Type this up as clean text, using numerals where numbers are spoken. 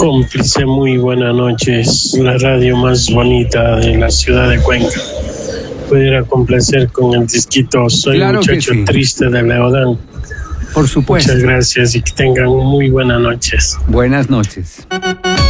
Cómplice, muy buenas noches. La radio más bonita de la ciudad de Cuenca. Pudiera complacer con el disquito Soy Claro que Muchacho sí. Triste de Leodán. Por supuesto. Muchas gracias y que tengan muy buenas noches. Buenas noches.